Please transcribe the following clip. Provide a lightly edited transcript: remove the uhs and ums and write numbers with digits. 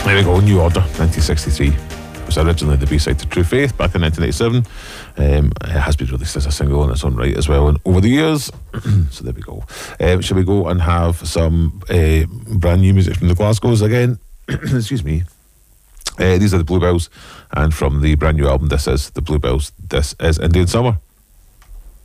There we go, New Order, 1963. It was originally the B-side to True Faith back in 1987. It has been released as a single in its own right as well, and over the years. So there we go. Shall we go and have some brand new music from the Glasgows again? Excuse me. These are the Bluebells, and from the brand new album, this is the Bluebells. This is Indian Summer.